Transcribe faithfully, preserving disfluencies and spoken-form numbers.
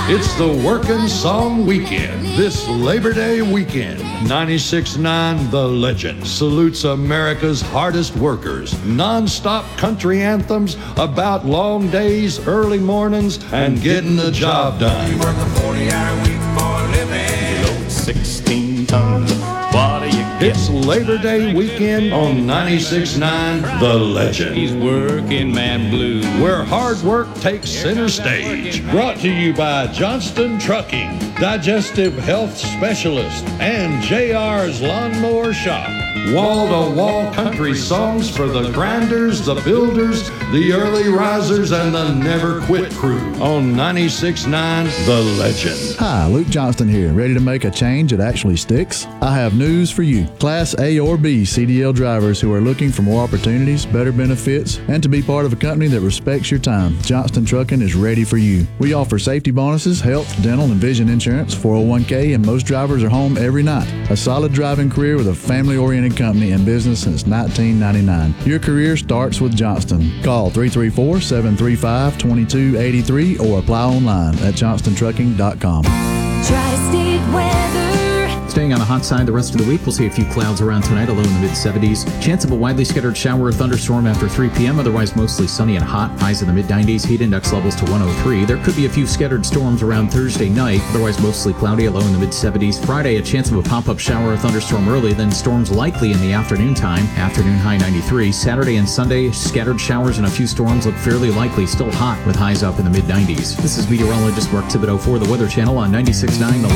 It's the Workin' Song Weekend this Labor Day weekend. ninety-six point nine The Legend salutes America's hardest workers. Non-stop country anthems about long days, early mornings, and getting the job done. You work a forty-hour week for a living. You load sixteen tons. What do you get? It's Labor Day weekend on ninety-six point nine The Legend, He's working man blues. where hard work takes center stage. Brought to you by Johnston Trucking, Digestive Health Specialist, and J R's Lawnmower Shop. Wall-to-wall country songs for the grinders, the builders, the early risers, and the never-quit crew on ninety-six point nine The Legend. Hi, Luke Johnston here. Ready to make a change that actually sticks? I have news for you. Class A or B C D L drivers who are looking for more opportunities, better benefits, and to be part of a company that respects your time. Johnston Trucking is ready for you. We offer safety bonuses, health, dental, and vision insurance, four oh one k, and most drivers are home every night. A solid driving career with a family-oriented company in business since nineteen ninety-nine. Your career starts with Johnston. Call three three four, seven three five, two two eight three or apply online at johnston trucking dot com. Tri-State weather. Staying on the hot side the rest of the week, we'll see a few clouds around tonight, a low in the mid seventies. Chance of a widely scattered shower or thunderstorm after three p.m., otherwise mostly sunny and hot. Highs in the mid nineties, heat index levels to one oh three. There could be a few scattered storms around Thursday night, otherwise mostly cloudy, a low in the mid seventies. Friday, a chance of a pop-up shower or thunderstorm early, then storms likely in the afternoon time. Afternoon high ninety-three. Saturday and Sunday, scattered showers and a few storms look fairly likely, still hot with highs up in the mid nineties. This is meteorologist Mark Thibodeau for the Weather Channel on ninety-six point nine The